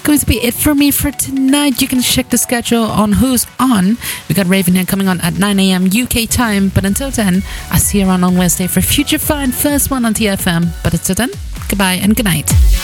going to be it for me for tonight. You can check the schedule on Who's On. We got Ravenhead coming on at 9 a.m. UK time. But until then, I'll see you around on Wednesday for Future Fine, first one on TFM. But until then, goodbye and good night.